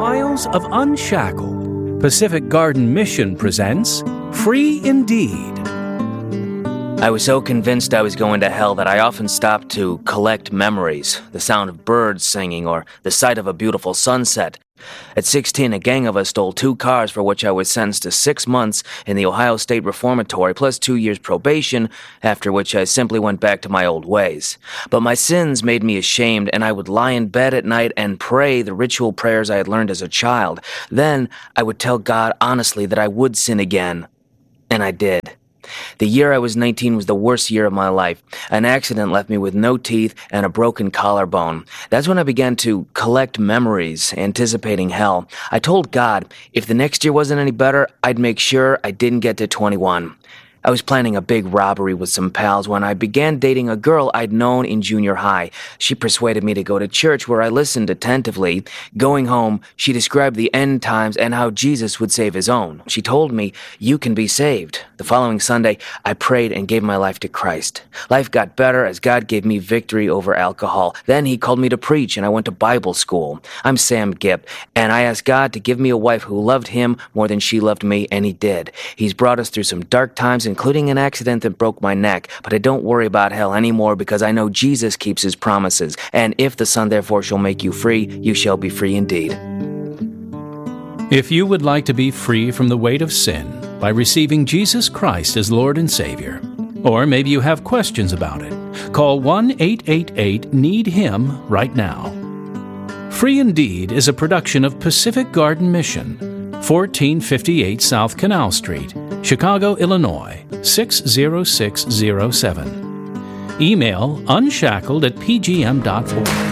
Trials of Unshackled, Pacific Garden Mission presents Free Indeed. I was so convinced I was going to hell that I often stopped to collect memories, the sound of birds singing or the sight of a beautiful sunset. At 16, a gang of us stole 2 cars for which I was sentenced to 6 months in the Ohio State Reformatory plus 2 years probation, after which I simply went back to my old ways. But my sins made me ashamed, and I would lie in bed at night and pray the ritual prayers I had learned as a child. Then I would tell God honestly that I would sin again. And I did. The year I was 19 was the worst year of my life. An accident left me with no teeth and a broken collarbone. That's when I began to collect memories, anticipating hell. I told God, if the next year wasn't any better, I'd make sure I didn't get to 21. I was planning a big robbery with some pals when I began dating a girl I'd known in junior high. She persuaded me to go to church, where I listened attentively. Going home, she described the end times and how Jesus would save his own. She told me, "You can be saved." The following Sunday, I prayed and gave my life to Christ. Life got better as God gave me victory over alcohol. Then he called me to preach, and I went to Bible school. I'm Sam Gipp, and I asked God to give me a wife who loved him more than she loved me, and he did. He's brought us through some dark times, including an accident that broke my neck, but I don't worry about hell anymore because I know Jesus keeps his promises, and if the Son therefore shall make you free, you shall be free indeed. If you would like to be free from the weight of sin by receiving Jesus Christ as Lord and Savior, or maybe you have questions about it, call 1-888-NEED-HIM right now. Free Indeed is a production of Pacific Garden Mission, 1458 South Canal Street, Chicago, Illinois, 60607. Email unshackled@pgm.org.